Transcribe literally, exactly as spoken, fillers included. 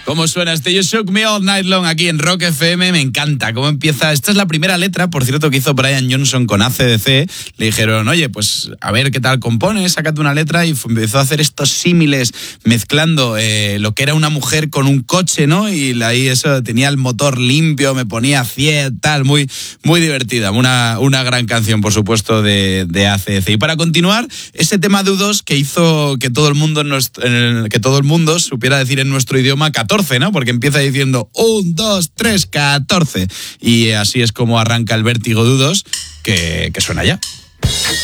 ¿Cómo suena este You Shook Me All Night Long aquí en Rock F M? Me encanta cómo empieza. Esta es la primera letra, por cierto, que hizo Brian Johnson con A C D C. Le dijeron, oye, pues a ver qué tal compones, sácate una letra, y empezó a hacer estos símiles mezclando eh, lo que era una mujer con un coche, ¿no? Y ahí eso tenía el motor limpio, me ponía Fiat, tal, muy, muy divertida. Una, una gran canción, por supuesto, de, de A C D C. Y para continuar, ese tema de U dos que hizo que todo el mundo, en nuestro, en el, que todo el mundo supiera decir en nuestro idioma catorce, ¿no? Porque empieza diciendo un, dos, tres, catorce. Y así es como arranca el vértigo de U dos, que, que suena ya.